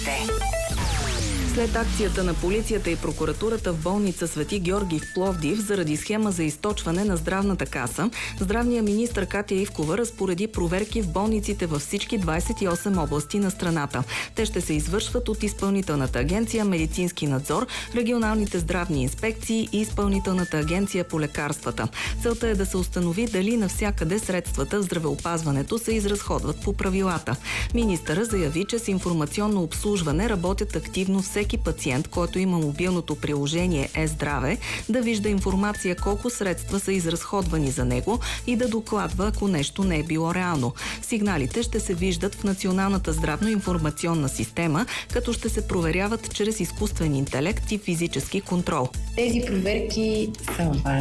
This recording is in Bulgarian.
Новините. След акцията на полицията и прокуратурата в болница Свети Георги в Пловдив заради схема за източване на здравната каса, здравният министър Катя Ивкова разпореди проверки в болниците във всички 28 области на страната. Те ще се извършват от Изпълнителната агенция Медицински надзор, регионалните здравни инспекции и Изпълнителната агенция по лекарствата. Целта е да се установи дали навсякъде средствата в здравеопазването се изразходват по правилата. Министъра заяви, че с информационно обслужване работят активно всеки пациент, който има мобилното приложение Е-здраве, да вижда информация колко средства са изразходвани за него и да докладва, ако нещо не е било реално. Сигналите ще се виждат в Националната здравно-информационна система, като ще се проверяват чрез изкуствен интелект и физически контрол. Тези проверки са